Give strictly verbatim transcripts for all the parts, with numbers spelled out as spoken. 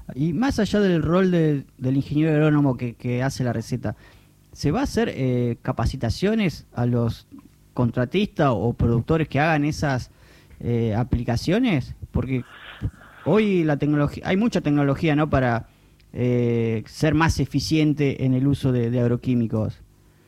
Y más allá del rol de, del ingeniero agrónomo que, que hace la receta, ¿se va a hacer eh, capacitaciones a los contratistas o productores que hagan esas eh, aplicaciones? Porque hoy la tecnología, hay mucha tecnología, ¿no?, para eh, ser más eficiente en el uso de, de agroquímicos.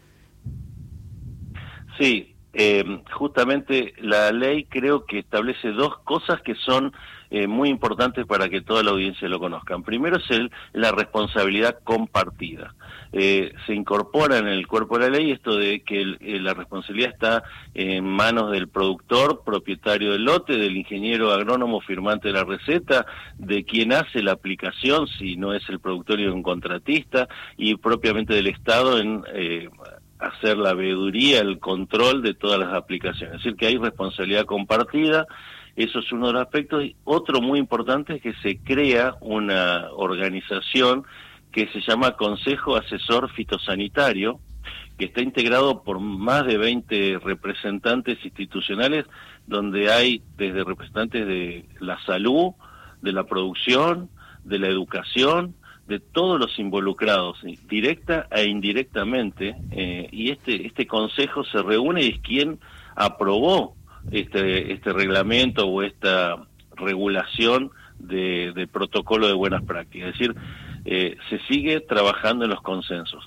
Sí, eh, justamente la ley creo que establece dos cosas que son eh, muy importantes para que toda la audiencia lo conozcan. Primero es el, la responsabilidad compartida. Eh, se incorpora en el cuerpo de la ley esto de que el, eh, la responsabilidad está en manos del productor, propietario del lote, del ingeniero agrónomo firmante de la receta, de quien hace la aplicación, si no es el productor y un contratista, y propiamente del Estado en eh, hacer la veeduría, el control de todas las aplicaciones. Es decir, que hay responsabilidad compartida. Eso es uno de los aspectos. Y otro muy importante es que se crea una organización que se llama Consejo Asesor Fitosanitario, que está integrado por más de veinte representantes institucionales, donde hay desde representantes de la salud, de la producción, de la educación, de todos los involucrados, directa e indirectamente, eh, y este este consejo se reúne y es quien aprobó este este reglamento o esta regulación de, de protocolo de buenas prácticas. Es decir, eh, se sigue trabajando en los consensos.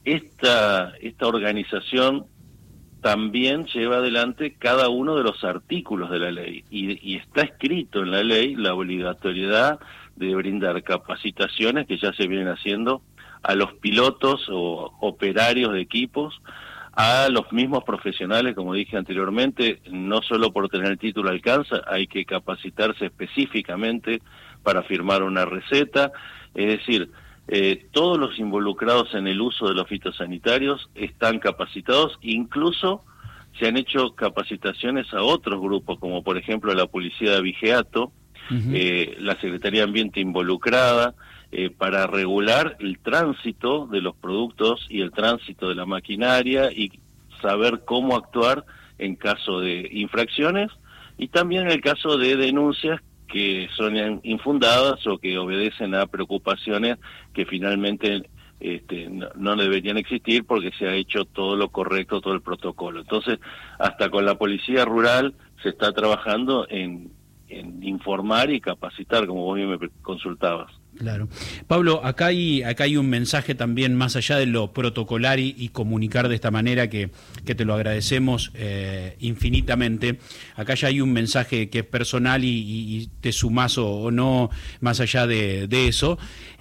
Esta esta organización también lleva adelante cada uno de los artículos de la ley y, y está escrito en la ley la obligatoriedad de brindar capacitaciones que ya se vienen haciendo a los pilotos o operarios de equipos, a los mismos profesionales, como dije anteriormente, no solo por tener el título alcanza, hay que capacitarse específicamente para firmar una receta, es decir, eh, todos los involucrados en el uso de los fitosanitarios están capacitados, incluso se han hecho capacitaciones a otros grupos, como por ejemplo la Policía de Abigeato, Uh-huh. eh, la Secretaría de Ambiente involucrada, eh, para regular el tránsito de los productos y el tránsito de la maquinaria y saber cómo actuar en caso de infracciones y también en el caso de denuncias que son infundadas o que obedecen a preocupaciones que finalmente este, no, no deberían existir porque se ha hecho todo lo correcto, todo el protocolo. Entonces, hasta con la Policía Rural se está trabajando en en informar y capacitar, como vos bien me consultabas. Claro. Pablo, acá hay, acá hay un mensaje también más allá de lo protocolar y, y comunicar de esta manera que, que te lo agradecemos eh, infinitamente. Acá ya hay un mensaje que es personal y, y, y te sumás o, o no más allá de, de eso.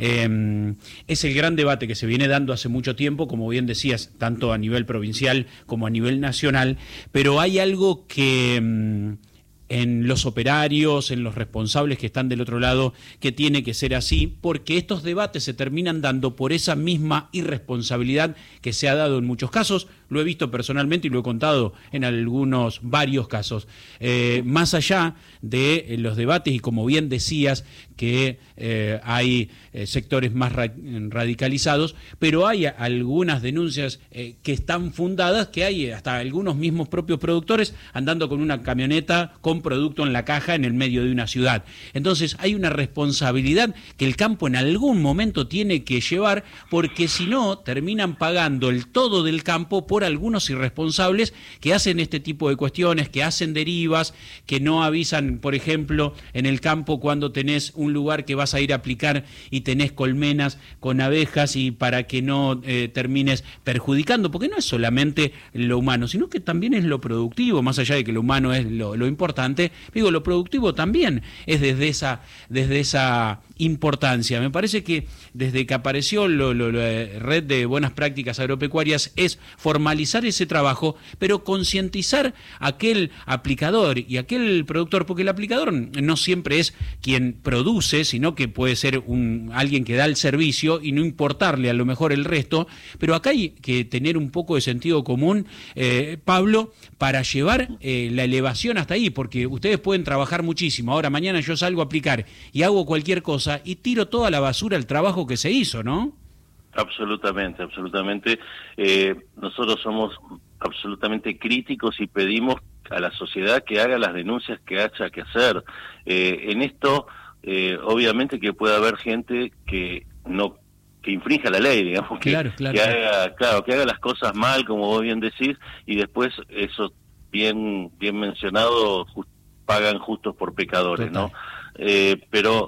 Eh, es el gran debate que se viene dando hace mucho tiempo, como bien decías, tanto a nivel provincial como a nivel nacional, pero hay algo que... Mm, en los operarios, en los responsables que están del otro lado, que tiene que ser así, porque estos debates se terminan dando por esa misma irresponsabilidad que se ha dado en muchos casos. Lo he visto personalmente y lo he contado en algunos, varios casos. Eh, más allá de eh, los debates, y como bien decías, que eh, hay eh, sectores más ra radicalizados, pero hay algunas denuncias eh, que están fundadas, que hay hasta algunos mismos propios productores andando con una camioneta con producto en la caja en el medio de una ciudad. Entonces hay una responsabilidad que el campo en algún momento tiene que llevar, porque si no terminan pagando el todo del campo por algunos irresponsables que hacen este tipo de cuestiones, que hacen derivas, que no avisan, por ejemplo, en el campo cuando tenés un lugar que vas a ir a aplicar y tenés colmenas con abejas y para que no eh, termines perjudicando, porque no es solamente lo humano, sino que también es lo productivo, más allá de que lo humano es lo, lo importante, digo, lo productivo también es desde esa, desde esa importancia. Me parece que desde que apareció lo, lo, la red de buenas prácticas agropecuarias es formalizar ese trabajo, pero concientizar a aquel aplicador y aquel productor, porque el aplicador no siempre es quien produce, sino que puede ser un alguien que da el servicio y no importarle a lo mejor el resto, pero acá hay que tener un poco de sentido común, eh, Pablo, para llevar eh, la elevación hasta ahí, porque ustedes pueden trabajar muchísimo. Ahora, mañana yo salgo a aplicar y hago cualquier cosa y tiro toda la basura el trabajo que se hizo, ¿no? Absolutamente, absolutamente. Eh, nosotros somos absolutamente críticos y pedimos a la sociedad que haga las denuncias que haya que hacer. Eh, en esto, eh, obviamente que puede haber gente que no que infrinja la ley, digamos, que, claro, claro, que haga, claro, que haga las cosas mal, como vos bien decís, y después eso bien bien mencionado, just, pagan justos por pecadores, total, ¿no? Eh, pero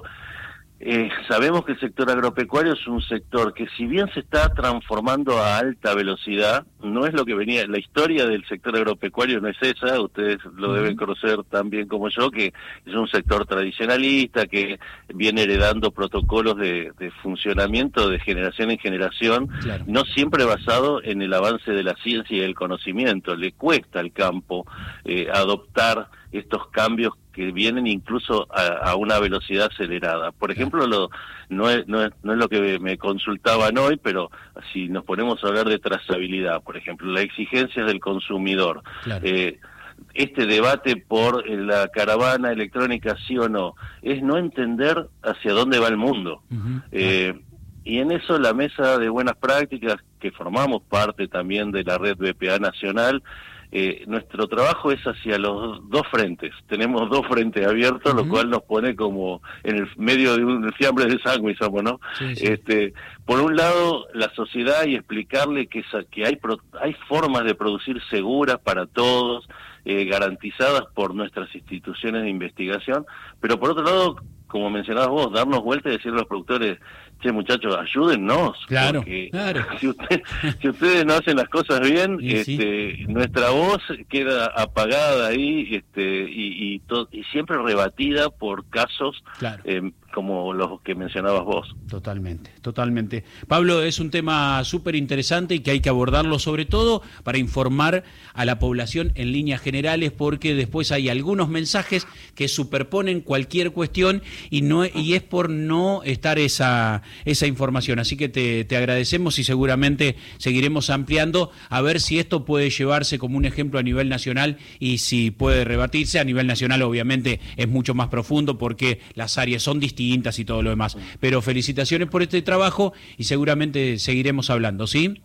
eh, sabemos que el sector agropecuario es un sector que, si bien se está transformando a alta velocidad, no es lo que venía. La historia del sector agropecuario no es esa, ustedes lo uh-huh. deben conocer tan bien como yo, que es un sector tradicionalista que viene heredando protocolos de, de funcionamiento de generación en generación, claro, no siempre basado en el avance de la ciencia y el conocimiento. Le cuesta al campo eh, adoptar estos cambios que vienen incluso a, a una velocidad acelerada. Por ejemplo, lo, no, es, no, es, no es lo que me consultaban hoy, pero si nos ponemos a hablar de trazabilidad, por ejemplo, las exigencias del consumidor, claro, eh, este debate por la caravana electrónica sí o no, es no entender hacia dónde va el mundo. Uh-huh. Eh, y en eso la mesa de buenas prácticas, que formamos parte también de la red B P A nacional, Eh, nuestro trabajo es hacia los dos frentes. Tenemos dos frentes abiertos, uh-huh, lo cual nos pone como en el medio de un fiambre de sangre, somos, ¿no? Sí, sí. Este, por un lado, la sociedad, y explicarle que, que hay, pro, hay formas de producir seguras para todos, eh, garantizadas por nuestras instituciones de investigación, pero por otro lado, como mencionabas vos, darnos vuelta y decirle a los productores: che, muchachos, ayúdennos, claro, porque claro. Si, usted, si ustedes no hacen las cosas bien, y este, sí, nuestra voz queda apagada ahí, este, y, y, to, y siempre rebatida por casos, claro, eh, como los que mencionabas vos. Totalmente, totalmente. Pablo, es un tema súper interesante y que hay que abordarlo, sobre todo para informar a la población en líneas generales, porque después hay algunos mensajes que superponen cualquier cuestión y no y es por no estar esa esa información. Así que te, te agradecemos y seguramente seguiremos ampliando a ver si esto puede llevarse como un ejemplo a nivel nacional y si puede rebatirse. A nivel nacional obviamente es mucho más profundo porque las áreas son distintas y todo lo demás. Pero felicitaciones por este trabajo y seguramente seguiremos hablando, ¿sí?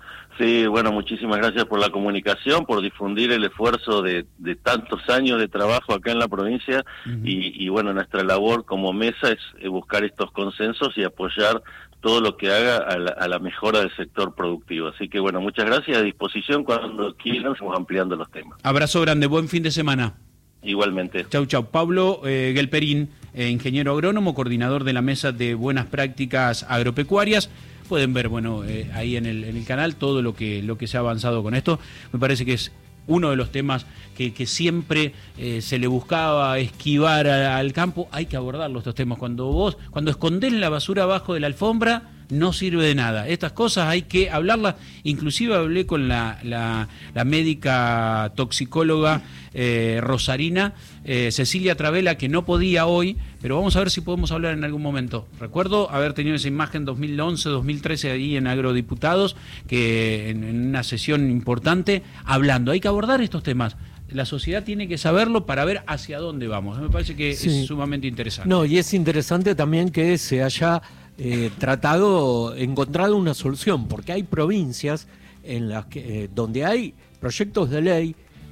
Sí, bueno, muchísimas gracias por la comunicación, por difundir el esfuerzo de, de tantos años de trabajo acá en la provincia, uh-huh, y, y bueno, nuestra labor como mesa es buscar estos consensos y apoyar todo lo que haga a la, a la mejora del sector productivo. Así que bueno, muchas gracias, a disposición cuando quieran, estamos ampliando los temas. Abrazo grande, buen fin de semana. Igualmente. Chau, chau. Pablo eh, Gelperín, eh, ingeniero agrónomo, coordinador de la Mesa de Buenas Prácticas Agropecuarias. Pueden ver, bueno, eh, ahí en el, en el canal todo lo que, lo que se ha avanzado con esto. Me parece que es uno de los temas que, que siempre eh, se le buscaba esquivar a, al campo. Hay que abordarlo estos temas. Cuando vos, cuando escondés la basura abajo de la alfombra, no sirve de nada. Estas cosas hay que hablarlas. Inclusive hablé con la, la, la médica toxicóloga eh, rosarina, eh, Cecilia Travela, que no podía hoy, pero vamos a ver si podemos hablar en algún momento. Recuerdo haber tenido esa imagen dos mil once, dos mil trece ahí en Agrodiputados, que en, en una sesión importante, hablando. Hay que abordar estos temas. La sociedad tiene que saberlo para ver hacia dónde vamos. Me parece que sí, es sumamente interesante. No, y es interesante también que se haya eh, tratado, encontrado una solución, porque hay provincias en las que eh, donde hay proyectos de ley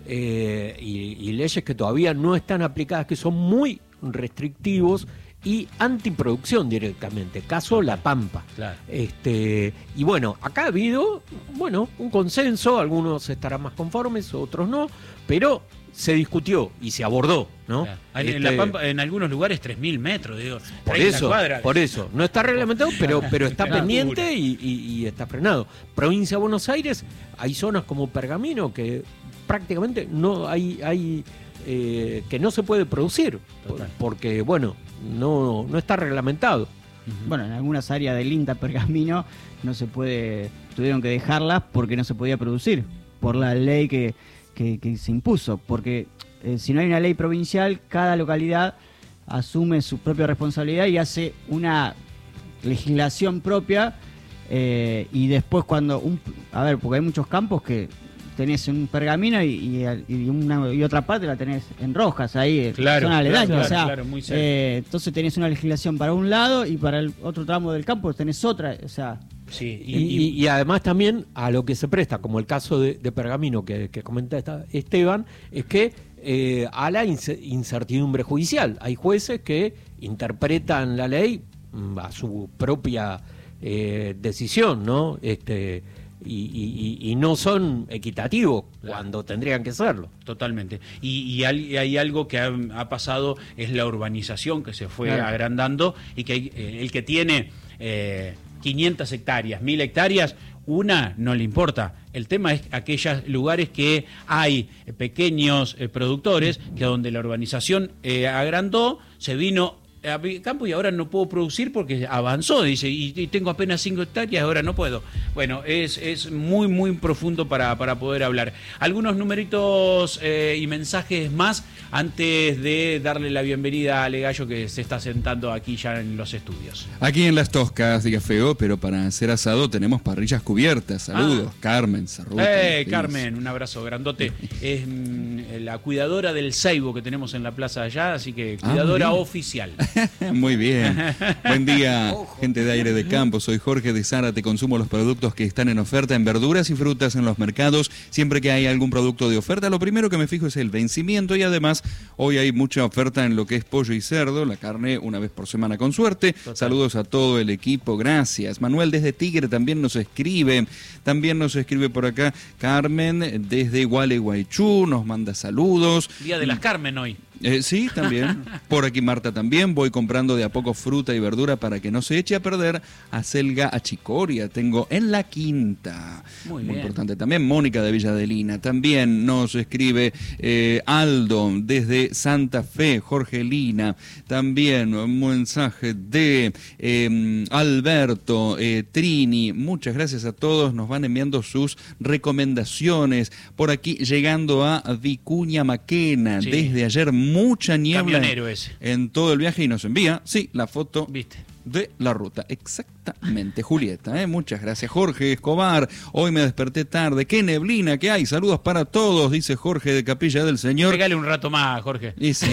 eh, y, y leyes que todavía no están aplicadas, que son muy restrictivos y antiproducción directamente, caso La Pampa. Claro. Este, y bueno, acá ha habido bueno un consenso, algunos estarán más conformes, otros no, pero se discutió y se abordó, ¿no? Claro. En, este, en La Pampa, en algunos lugares tres mil metros, digo, por eso, cuadras. Por eso, no está reglamentado, pero, pero está pendiente y, y, y está frenado. Provincia de Buenos Aires, hay zonas como Pergamino que prácticamente no hay, hay eh, que no se puede producir, Total. porque bueno, no, no está reglamentado. Uh-huh. Bueno, en algunas áreas del INTA Pergamino no se puede, tuvieron que dejarlas porque no se podía producir, por la ley que, que, que se impuso, porque eh, si no hay una ley provincial, cada localidad asume su propia responsabilidad y hace una legislación propia, eh, y después cuando, un, a ver, porque hay muchos campos que tenés un Pergamino y, y, y, una, y otra parte la tenés en Rojas, ahí, claro, zona aledaña, claro, o sea, claro, muy eh, entonces tenés una legislación para un lado y para el otro tramo del campo tenés otra, o sea... Sí, y, y, y además también a lo que se presta, como el caso de, de Pergamino que, que comenta esta Esteban, es que eh, a la incertidumbre judicial. Hay jueces que interpretan la ley a su propia eh, decisión, ¿no? Este, y, y, y no son equitativos cuando tendrían que serlo. Totalmente. Y, y hay, hay algo que ha, ha pasado, es la urbanización que se fue claro. agrandando, y que hay, eh, el que tiene eh, quinientas hectáreas, mil hectáreas, una no le importa. El tema es aquellos lugares que hay pequeños eh, productores, que donde la urbanización eh, agrandó, se vino a campo y ahora no puedo producir porque avanzó, dice, y, y tengo apenas cinco hectáreas, ahora no puedo. Bueno, es, es muy, muy profundo para, para poder hablar. Algunos numeritos eh, y mensajes más antes de darle la bienvenida a Ale Gallo, que se está sentando aquí ya en los estudios. Aquí en Las Toscas, diga feo, pero para hacer asado tenemos parrillas cubiertas. Saludos, ah. Carmen Sarruta. Eh, Carmen, un abrazo grandote. Es mm, la cuidadora del ceibo que tenemos en la plaza allá, así que cuidadora ah, oficial. Muy bien. Buen día, gente de Aire de Campo. Soy Jorge de Zárate. Consumo los productos que están en oferta en verduras y frutas en los mercados. Siempre que hay algún producto de oferta, lo primero que me fijo es el vencimiento, y además hoy hay mucha oferta en lo que es pollo y cerdo, la carne una vez por semana con suerte. Total. Saludos a todo el equipo, gracias. Manuel desde Tigre también nos escribe. También nos escribe por acá Carmen desde Gualeguaychú, nos manda saludos. Día de las Carmen hoy. Eh, sí, también. Por aquí Marta también. Voy comprando de a poco fruta y verdura para que no se eche a perder. Acelga achicoria tengo en la quinta. Muy, Muy bien. importante también. Mónica de Villadelina también nos escribe. eh, Aldo desde Santa Fe. Jorgelina también. Un mensaje de eh, Alberto, eh, Trini. Muchas gracias a todos. Nos van enviando sus recomendaciones. Por aquí llegando a Vicuña Maquena. Sí. Desde ayer mucha niebla en, en todo el viaje, y nos envía, sí, la foto ¿Viste? de la ruta. Exactamente, Julieta. ¿eh? Muchas gracias, Jorge Escobar. Hoy me desperté tarde. Qué neblina que hay. Saludos para todos, dice Jorge de Capilla del Señor. Pégale un rato más, Jorge. Y sí.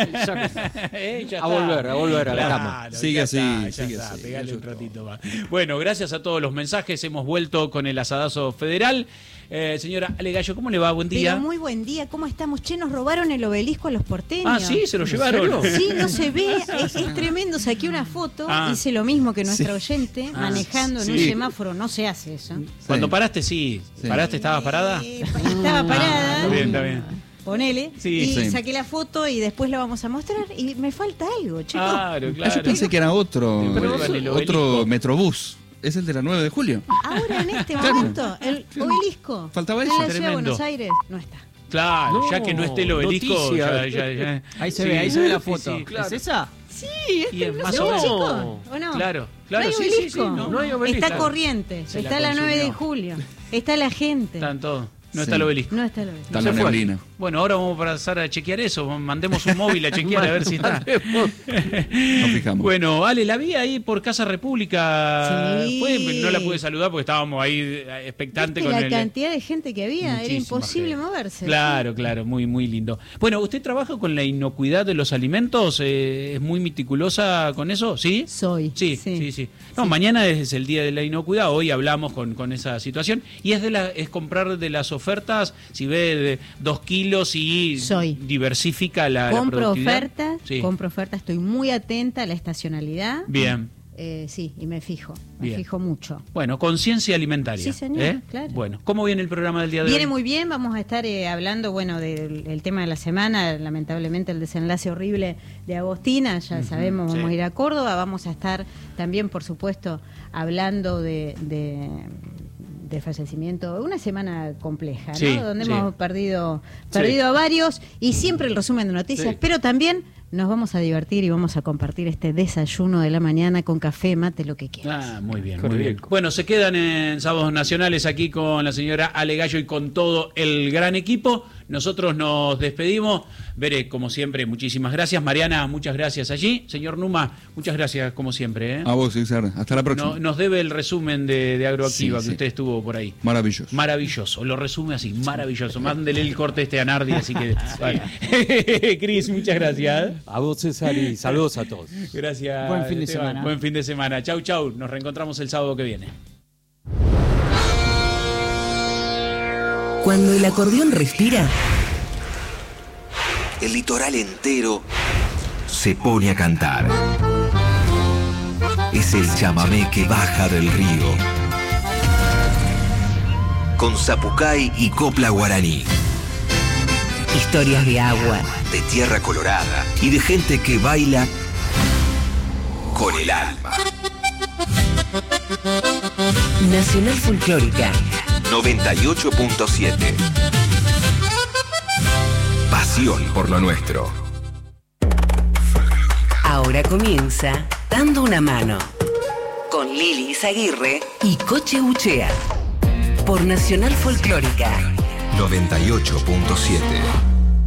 eh, a volver, a volver a la cama. Sigue así, está, sigue está, así. Pégale un ratito más. Bueno, gracias a todos los mensajes. Hemos vuelto con el asadazo federal. Eh, señora Ale Gallo, ¿cómo le va? Buen día. Pero muy buen día, ¿cómo estamos? Che, nos robaron el obelisco a los porteños. Ah, sí, se lo llevaron. Sí, no se ve, es, es tremendo. Saqué una foto, ah, hice lo mismo que nuestra sí. oyente, ah, manejando sí. en un semáforo. No se hace eso. Sí. Cuando paraste, sí. sí. ¿Paraste? ¿Estabas parada? Eh, estaba parada. Ah, está bien, está bien. Ponele, sí, y sí. saqué la foto y después la vamos a mostrar, y me falta algo, chicos. Claro, claro. Ah, yo pensé que era otro, otro, otro Metrobús. Es el de la nueve de julio. Ahora, en este momento, el obelisco. Faltaba eso. En la ciudad de Buenos Aires no está. Claro, no, ya que no esté el obelisco. Ya, ya, ya. Ahí se sí. ve, ahí se ve la foto. Sí, sí, claro. ¿Es esa? Sí, es y es no más sé, o menos. chicos, ¿o no? Claro, claro. No hay sí, obelisco. sí, sí, no, no hay obelisco. Está claro. Corrientes, Se está la la nueve de consumió. julio, está la gente. Están todos. No sí. está el obelisco. No está el obelisco. Está la neblina. Bueno, ahora vamos a pasar a chequear eso. Mandemos un móvil a chequear a ver si está. Nos fijamos. Bueno, Ale, la vi ahí por Casa República. Sí. Fue, no la pude saludar porque estábamos ahí expectantes con la el... cantidad de gente que había, Muchísima era imposible gente. moverse. Claro, claro, muy, muy lindo. Bueno, ¿usted trabaja con la inocuidad de los alimentos? Eh, ¿Es muy meticulosa con eso? ¿Sí? Soy. Sí, sí, sí. sí. No, sí. Mañana es el día de la inocuidad. Hoy hablamos con, con esa situación. Y es de la, es comprar de las ofertas. Si ve de dos kilos y Soy. diversifica la, compro la productividad. ofertas, sí. compro ofertas, estoy muy atenta a la estacionalidad. Bien. Eh, sí, y me fijo, me Bien. fijo mucho. Bueno, conciencia alimentaria. Sí, señor, ¿eh? claro. Bueno, ¿cómo viene el programa del día de Viene hoy? muy bien, vamos a estar eh, hablando, bueno, del el tema de la semana, lamentablemente el desenlace horrible de Agostina, ya Uh-huh, sabemos, vamos sí. a ir a Córdoba, vamos a estar también, por supuesto, hablando de... de de fallecimiento, una semana compleja, ¿no? Sí, Donde sí. hemos perdido perdido Sí. a varios, y siempre el resumen de noticias, Sí. pero también nos vamos a divertir y vamos a compartir este desayuno de la mañana con café, mate, lo que quieras. Ah, muy bien, Qué muy bien. rico. Bueno, se quedan en Sábados Nacionales aquí con la señora Ale Gallo y con todo el gran equipo. Nosotros nos despedimos. Veré, como siempre, muchísimas gracias. Mariana, muchas gracias allí. Señor Numa, muchas gracias como siempre. ¿eh? A vos, César. Hasta la próxima. No, nos debe el resumen de, de Agroactiva Sí, que sí. usted estuvo por ahí. Maravilloso. Maravilloso, lo resume así, maravilloso. Mándele el corte este a Nardi, así que... Vale. Cris, muchas gracias. A vos, César, y saludos a todos. Gracias. Buen fin de Esteban. semana. Buen fin de semana. Chau, chau. Nos reencontramos el sábado que viene. Cuando el acordeón respira, el litoral entero se pone a cantar. Es el chamamé que baja del río, con zapucay y copla guaraní. Historias de agua, de tierra colorada y de gente que baila con el alma. Nacional Folclórica noventa y ocho punto siete. Pasión por lo nuestro. Ahora comienza Dando una mano con Lili Izaguirre y Coche Uchea por Nacional Folclórica noventa y ocho punto siete.